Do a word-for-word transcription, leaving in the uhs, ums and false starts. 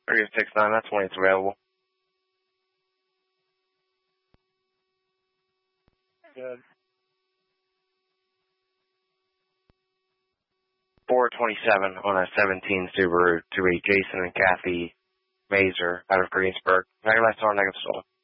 three six nine, that's when it's available. Good. four twenty-seven on a seventeen Subaru to a Jason and Kathy Mazer out of Greensburg. Negative last on negative soul.